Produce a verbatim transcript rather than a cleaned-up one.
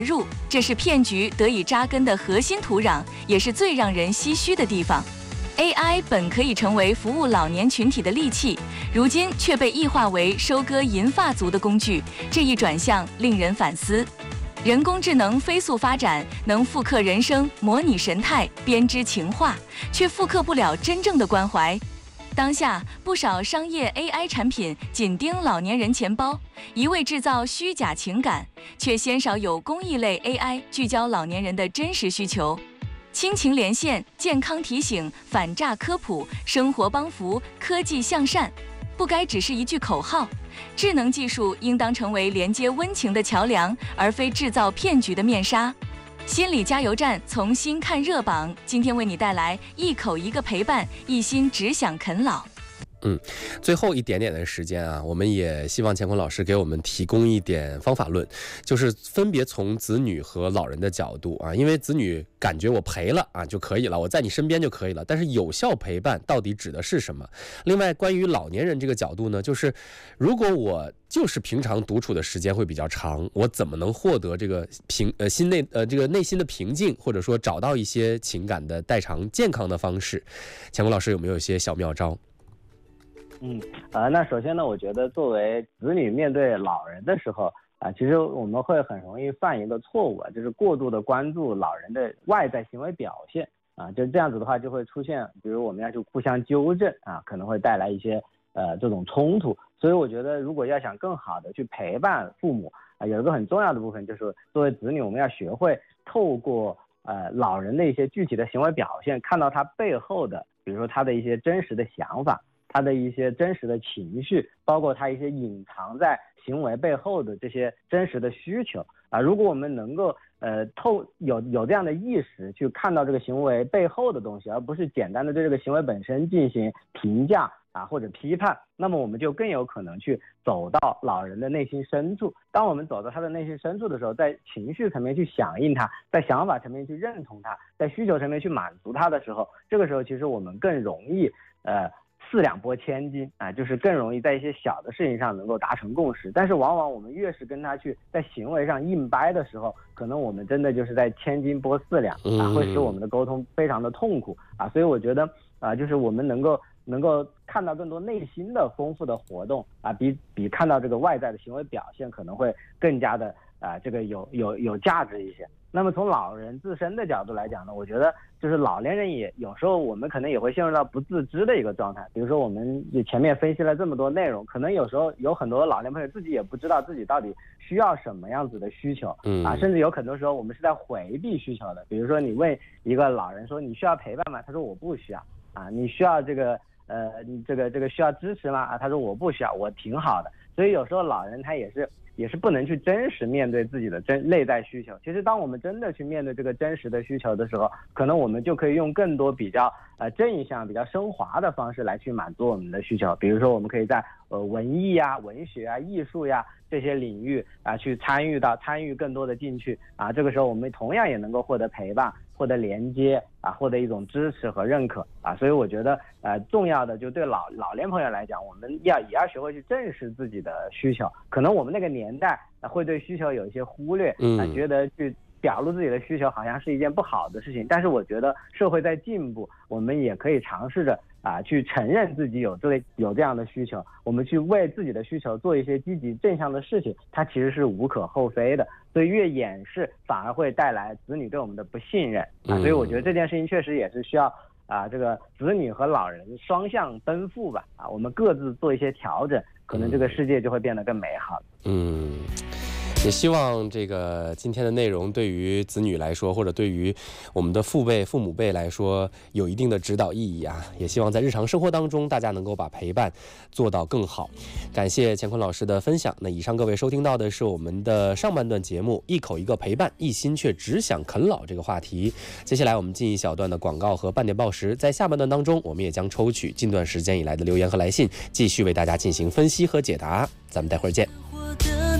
入，这是骗局得以扎根的核心土壤，也是最让人唏嘘的地方。A I 本可以成为服务老年群体的利器，如今却被异化为收割银发族的工具，这一转向令人反思。人工智能飞速发展，能复刻人声、模拟神态、编织情话，却复刻不了真正的关怀。当下不少商业 A I 产品紧盯老年人钱包，一味制造虚假情感，却鲜少有公益类 A I 聚焦老年人的真实需求。亲情连线、健康提醒、反诈科普、生活帮扶、科技向善，不该只是一句口号。智能技术应当成为连接温情的桥梁，而非制造骗局的面纱。心理加油站从新看热榜，今天为你带来一口一个陪伴，一心只想啃老。 嗯，最后一点点的时间啊，我们也希望乾坤老师给我们提供一点方法论，就是分别从子女和老人的角度啊，因为子女感觉我陪了啊就可以了，我在你身边就可以了，但是有效陪伴到底指的是什么？另外，关于老年人这个角度呢，就是如果我就是平常独处的时间会比较长，我怎么能获得这个平呃心内呃这个内心的平静，或者说找到一些情感的代偿健康的方式？乾坤老师有没有一些小妙招？ 嗯，呃，那首先呢，我觉得作为子女面对老人的时候啊、呃，其实我们会很容易犯一个错误啊，就是过度的关注老人的外在行为表现啊，就这样子的话就会出现，比如我们要去互相纠正啊，可能会带来一些呃这种冲突。所以我觉得，如果要想更好的去陪伴父母啊、呃，有一个很重要的部分就是作为子女，我们要学会透过呃老人的一些具体的行为表现，看到他背后的，比如说他的一些真实的想法。他的一些真实的情绪，包括他一些隐藏在行为背后的这些真实的需求啊，如果我们能够呃透有有这样的意识去看到这个行为背后的东西，而不是简单的对这个行为本身进行评价啊或者批判，那么我们就更有可能去走到老人的内心深处。当我们走到他的内心深处的时候，在情绪层面去响应他，在想法层面去认同他，在需求层面去满足他的时候，这个时候其实我们更容易呃四两拨千斤啊，就是更容易在一些小的事情上能够达成共识。但是往往我们越是跟他去在行为上硬掰的时候，可能我们真的就是在千斤拨四两啊，会使我们的沟通非常的痛苦啊。所以我觉得啊，就是我们能够能够看到更多内心的丰富的活动啊，比比看到这个外在的行为表现可能会更加的啊这个有有有价值一些。那么从老人自身的角度来讲呢，我觉得就是老年人也有时候我们可能也会陷入到不自知的一个状态。比如说我们前面分析了这么多内容，可能有时候有很多老年朋友自己也不知道自己到底需要什么样子的需求啊，甚至有很多时候我们是在回避需求的。比如说你问一个老人说你需要陪伴吗？他说我不需要啊。你需要这个呃你这个这个需要支持吗？啊，他说我不需要，我挺好的。所以有时候老人他也是也是不能去真实面对自己的真内在需求。其实当我们真的去面对这个真实的需求的时候，可能我们就可以用更多比较呃正向比较升华的方式来去满足我们的需求。比如说我们可以在呃文艺啊文学啊艺术呀这些领域啊去参与到参与更多的进去啊，这个时候我们同样也能够获得陪伴，获得连接啊，获得一种支持和认可啊。所以我觉得呃重要的就对老老年朋友来讲，我们要也要学会去正视自己的需求。可能我们那个年代会对需求有一些忽略啊，觉得去表露自己的需求好像是一件不好的事情。但是我觉得社会在进步，我们也可以尝试着啊去承认自己有这有这样的需求，我们去为自己的需求做一些积极正向的事情，它其实是无可厚非的。所以越掩饰反而会带来子女对我们的不信任啊。所以我觉得这件事情确实也是需要啊这个子女和老人双向奔赴吧啊，我们各自做一些调整，可能这个世界就会变得更美好。 嗯，也希望这个今天的内容对于子女来说，或者对于我们的父辈父母辈来说有一定的指导意义啊。也希望在日常生活当中大家能够把陪伴做到更好。感谢乾坤老师的分享。那以上各位收听到的是我们的上半段节目，一口一个陪伴，一心却只想啃老这个话题。接下来我们进一小段的广告和半点报时，在下半段当中我们也将抽取近段时间以来的留言和来信，继续为大家进行分析和解答。咱们待会儿见。